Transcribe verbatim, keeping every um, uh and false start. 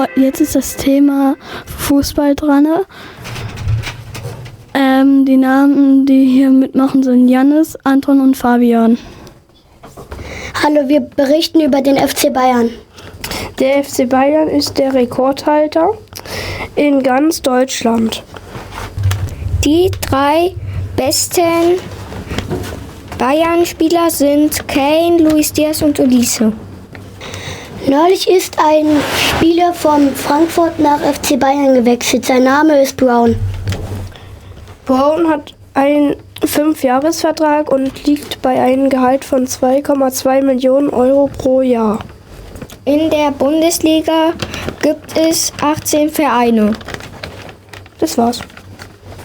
jetzt ist das Thema Fußball dran. Ähm, die Namen, die hier mitmachen, sind Jannis, Anton und Fabian. Hallo, wir berichten über den F C Bayern. Der F C Bayern ist der Rekordhalter in ganz Deutschland. Die drei besten Bayern-Spieler sind Kane, Luis Diaz und Olise. Neulich ist ein Spieler von Frankfurt nach F C Bayern gewechselt. Sein Name ist Brown. Brown hat einen Fünfjahresvertrag und liegt bei einem Gehalt von zwei Komma zwei Millionen Euro pro Jahr. In der Bundesliga gibt es achtzehn Vereine. Das war's.